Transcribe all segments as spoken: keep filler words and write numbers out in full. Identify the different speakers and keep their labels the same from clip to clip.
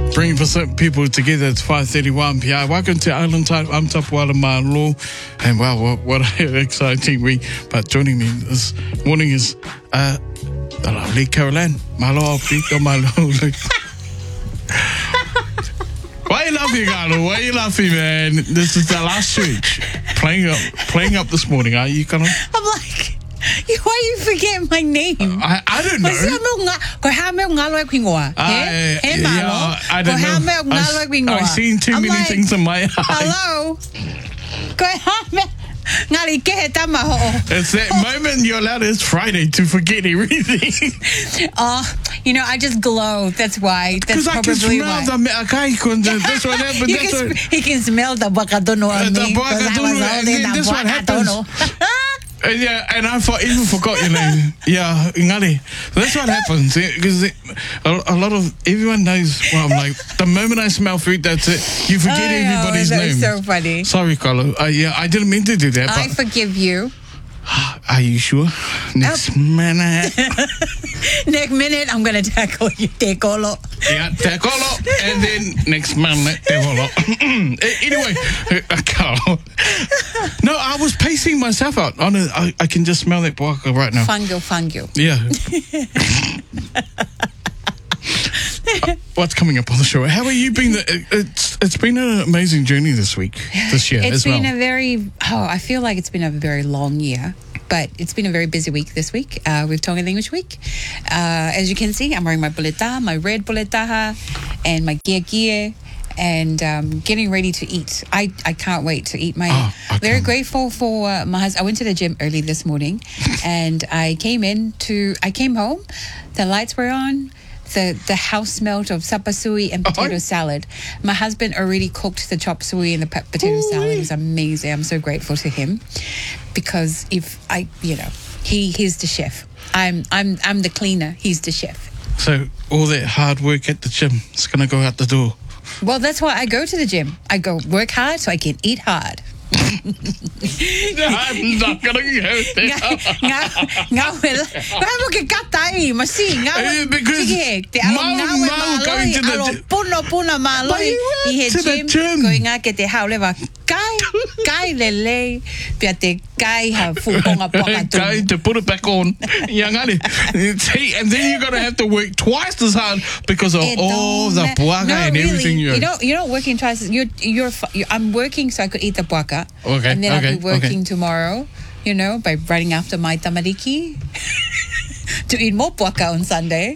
Speaker 1: Bringing people together. It's five thirty-one P R. Welcome to Island Time. I'm Tapuala Malo. And wow, what, what an exciting week. But joining me this morning is uh, the lovely Caroline. Malo, Pito Malo. Why are you laughing, Carlo? Why are you laughing, man? This is the last switch. Playing up, playing up this morning, are you, Carlo?
Speaker 2: I'm like, why you forget my name?
Speaker 1: I, I don't know. I, yeah, I, I've seen too
Speaker 2: I'm
Speaker 1: many
Speaker 2: like,
Speaker 1: things in my eyes.
Speaker 2: Hello?
Speaker 1: It's that moment you're allowed, it's Friday, to forget everything.
Speaker 2: Oh, you know, I just glow. That's why. That's
Speaker 1: Because I can
Speaker 2: probably
Speaker 1: smell
Speaker 2: why.
Speaker 1: the me'akai. That's what happened.
Speaker 2: You
Speaker 1: That's
Speaker 2: can
Speaker 1: what,
Speaker 2: sm- he can smell the bakadono on
Speaker 1: Uh, the
Speaker 2: me. 'cause I was
Speaker 1: bakadono,
Speaker 2: holding
Speaker 1: and
Speaker 2: the
Speaker 1: this what happens.
Speaker 2: bakadono.
Speaker 1: Uh, yeah, and I for, even forgot your name. Yeah, Ngari. That's what happens. Because a, a lot of, everyone knows, well, I'm like, the moment I smell food, that's it. You forget
Speaker 2: I know,
Speaker 1: everybody's
Speaker 2: that
Speaker 1: name.
Speaker 2: was so funny.
Speaker 1: Sorry, Carlo. Uh, yeah, I didn't mean to do that.
Speaker 2: I
Speaker 1: But
Speaker 2: forgive you.
Speaker 1: are you sure? Next minute.
Speaker 2: Next minute, I'm going to tackle you, te kolo.
Speaker 1: Yeah, te kolo. And then next minute, te kolo. Anyway, uh, Carlo. No, I was pacing myself out. On a, I, I can just smell that buaka right now.
Speaker 2: Fungo, fungo.
Speaker 1: Yeah. uh, what's coming up on the show? How are you been? The, it's it's been an amazing journey this week, this year
Speaker 2: It's
Speaker 1: as
Speaker 2: been
Speaker 1: well.
Speaker 2: a very, oh, I feel like it's been a very long year, but it's been a very busy week this week uh, with Tongan Language Week. Uh, as you can see, I'm wearing my buletaha, my red buletaha, and my gia gia, and um, getting ready to eat. I, I can't wait to eat my...
Speaker 1: Oh, I
Speaker 2: very
Speaker 1: can't.
Speaker 2: grateful for uh, my husband. I went to the gym early this morning, and I came in to... I came home, the lights were on, The, the house smelled of sapasui and potato
Speaker 1: Oh.
Speaker 2: salad. My husband already cooked the chop suey and the pa- potato
Speaker 1: Ooh.
Speaker 2: salad. It was amazing. I'm so grateful to him because if I, you know, he he's the chef. I'm I'm I'm the cleaner. He's the chef.
Speaker 1: So all that hard work at the gym is going to go out the door.
Speaker 2: Well, that's why I go to the gym. I go work hard so I can eat hard.
Speaker 1: I'm not going to go there.
Speaker 2: Nga nga wala. Kaya mo kikatai masi nga.
Speaker 1: Eh, because
Speaker 2: Sige, te
Speaker 1: Mau-
Speaker 2: alo nga
Speaker 1: Mau
Speaker 2: maloy
Speaker 1: going to the
Speaker 2: alo
Speaker 1: gym.
Speaker 2: puno puno
Speaker 1: But
Speaker 2: maloy.
Speaker 1: you went
Speaker 2: Ihe
Speaker 1: to the
Speaker 2: gym
Speaker 1: gym.
Speaker 2: ko nga ke te hau lewa kai kai lele pia te kai ha fukonga paka tu.
Speaker 1: Going to put it back on. Yeah, ngani. See, and then you're going to have to work twice as hard because of
Speaker 2: It
Speaker 1: all
Speaker 2: don't
Speaker 1: the
Speaker 2: ma-
Speaker 1: puaka
Speaker 2: No,
Speaker 1: and everything.
Speaker 2: really.
Speaker 1: You're,
Speaker 2: You don't. You're not working twice. You're. You're. fu- you I'm working so I could eat the puaka.
Speaker 1: Okay,
Speaker 2: And then
Speaker 1: okay,
Speaker 2: I'll be working
Speaker 1: okay.
Speaker 2: tomorrow. You know, by running after my tamariki to eat more puaka on Sunday.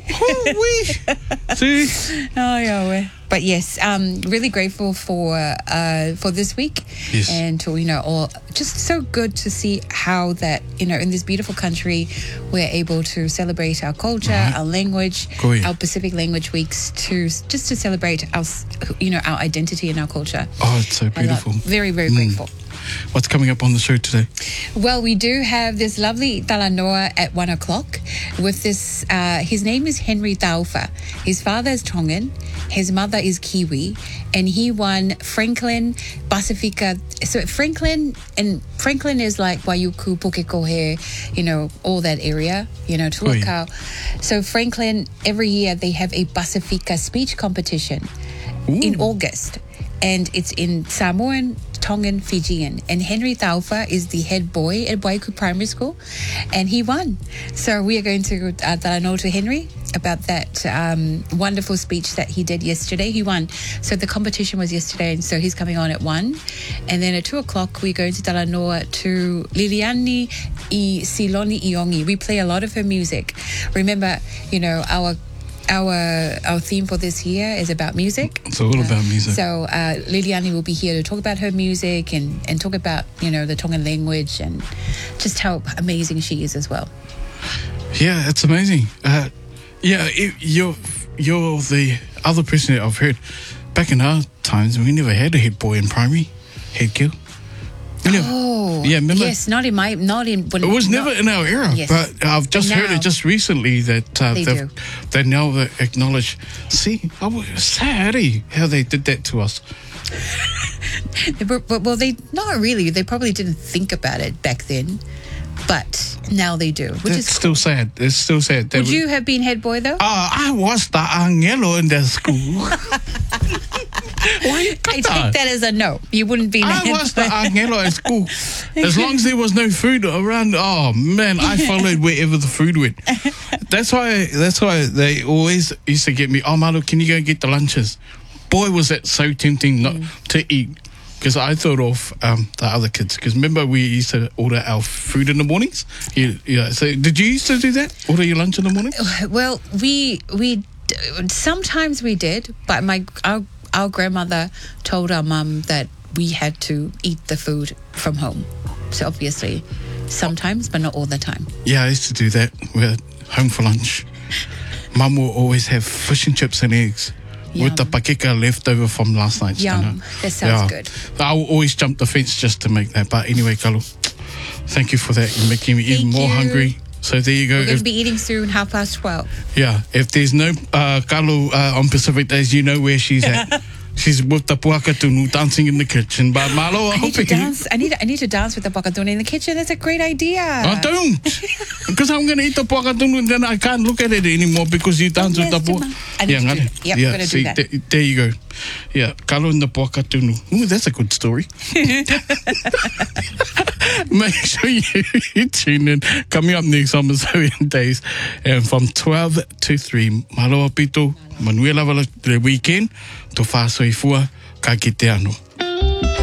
Speaker 1: See?
Speaker 2: Oh yeah. we- But yes, um, really grateful for uh, for this week,
Speaker 1: Yes.
Speaker 2: and to you know, all just so good to see how that you know in this beautiful country we're able to celebrate our culture,
Speaker 1: Right.
Speaker 2: our language,
Speaker 1: Koe.
Speaker 2: our Pacific language weeks to just to celebrate our you know our identity and our culture.
Speaker 1: Oh, it's so
Speaker 2: I love-
Speaker 1: beautiful.
Speaker 2: Very very
Speaker 1: Mm.
Speaker 2: grateful.
Speaker 1: What's coming up on the show today?
Speaker 2: Well, we do have this lovely talanoa at one o'clock with this, uh, his name is Henry Taufa. His father is Tongan, his mother is Kiwi, and he won Franklin Pacifica. So Franklin, and Franklin is like Waiuku, Pukekohe, you know, all that area, you know, Tuakau. So Franklin, every year they have a Pacifica speech competition in August. And it's in Samoan, Tongan, Fijian. And Henry Taufa is the head boy at Waiuku Primary School. And he won. So we are going to uh, talanoa to Henry about that um, wonderful speech that he did yesterday. He won. So the competition was yesterday, and so he's coming on at one. And then at two o'clock, we're going to talanoa to Liliani I Siloni Iongi. We play a lot of her music. Remember, you know, our Our our theme for this year is about music.
Speaker 1: It's all about music.
Speaker 2: So uh, Liliani will be here to talk about her music and, and talk about, you know, the Tongan language and just how amazing she is as well.
Speaker 1: Yeah, it's amazing. Uh, yeah, it, you're you're the other person that I've heard. Back in our times, we never had a head boy in primary, head girl. We never-
Speaker 2: Oh,
Speaker 1: yeah, remember?
Speaker 2: yes, not in my, not in.
Speaker 1: It was never in our era,
Speaker 2: Yes.
Speaker 1: but I've just
Speaker 2: But
Speaker 1: heard
Speaker 2: now-
Speaker 1: it just recently that uh,
Speaker 2: They
Speaker 1: they've-
Speaker 2: do.
Speaker 1: they now acknowledge. See, I was sad eh, how they did that to us.
Speaker 2: They were, but- well, they not really. They probably didn't think about it back then, but now they do, which
Speaker 1: That's
Speaker 2: is.
Speaker 1: still sad. It's still sad. They
Speaker 2: Would
Speaker 1: were-
Speaker 2: you have been head boy though?
Speaker 1: Uh, I was the angelo in that school.
Speaker 2: I take that as a no. You wouldn't be
Speaker 1: I
Speaker 2: mad.
Speaker 1: was the angelo at school. As long as there was no food around, oh man, I followed wherever the food went. That's why. That's why they always used to get me. Oh, Malo, can you go get the lunches? Boy, was that so tempting not mm. to eat. Because I thought of um, the other kids. Because remember, we used to order our food in the mornings. You, yeah. So, did you used to do that? Order your lunch in the morning?
Speaker 2: Well, we we sometimes we did, but my our our grandmother told our mum that we had to eat the food from home. So obviously, sometimes, but not all the time.
Speaker 1: Yeah, I used to do that. We're home for lunch. Mum will always have fish and chips and eggs.
Speaker 2: Yum.
Speaker 1: With the pakeka left over from last night's
Speaker 2: Yum.
Speaker 1: dinner.
Speaker 2: That sounds
Speaker 1: yeah.
Speaker 2: good.
Speaker 1: I will always jump the fence just to make that. But anyway, Kalu, thank you for that. You're making me
Speaker 2: thank
Speaker 1: even more
Speaker 2: you.
Speaker 1: hungry. So there you go.
Speaker 2: We're going
Speaker 1: if,
Speaker 2: to be eating soon, half past twelve.
Speaker 1: Yeah, if there's no uh, Kalu uh, on Pacific Days, you know where she's at. She's with the puakatunu dancing in the kitchen. But Malo, I,
Speaker 2: I
Speaker 1: hope
Speaker 2: need to
Speaker 1: you
Speaker 2: dance. I need to, I need to dance with the puakatunu in the kitchen. That's a great idea.
Speaker 1: I don't. Because I'm going to eat the puakatunu and then I can't look at it anymore because you dance with the puakatunu.
Speaker 2: I need
Speaker 1: yeah,
Speaker 2: to do
Speaker 1: ngare.
Speaker 2: it. Yep,
Speaker 1: yeah,
Speaker 2: I'm going to
Speaker 1: see,
Speaker 2: do that.
Speaker 1: Th- there you go. Yeah, Kalu and the puakatunu. Ooh, that's a good story. Make sure you, you tune in. Coming up next on Mazoian Days, and from twelve to three, Maloa Pito, Manuela Vala, the weekend, to Whāsoifua, ka kite anō.